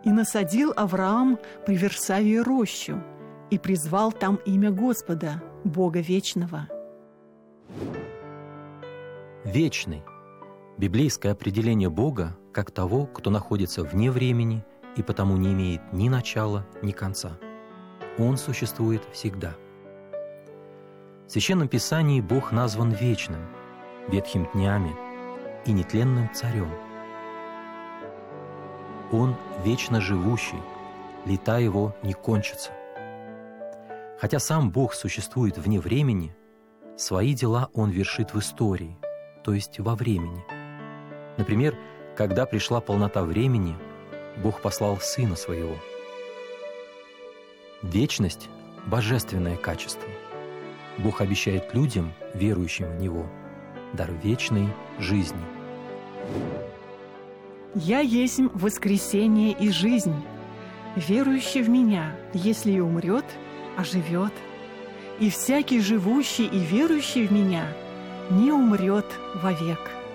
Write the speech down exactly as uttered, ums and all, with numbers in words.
И насадил Авраам при Версавии рощу, и призвал там имя Господа, Бога Вечного. Вечный – библейское определение Бога как того, кто находится вне времени и потому не имеет ни начала, ни конца. Он существует всегда. В Священном Писании Бог назван вечным, ветхим днями и нетленным царем. Он вечно живущий, лета его не кончатся. Хотя сам Бог существует вне времени, свои дела Он вершит в истории, то есть во времени. Например, когда пришла полнота времени, Бог послал Сына Своего. Вечность – божественное качество. Бог обещает людям, верующим в Него, дар вечной жизни. «Я есть воскресение и жизнь. Верующий в Меня, если и умрет, оживет. И всякий живущий и верующий в Меня не умрет вовек».